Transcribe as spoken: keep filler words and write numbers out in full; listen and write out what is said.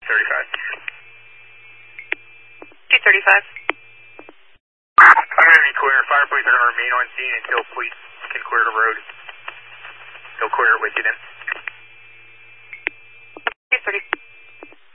thirty-five. two thirty-five. I'm going to be clear. Fire police are going to remain on scene until police can clear the road. They'll clear it with you then.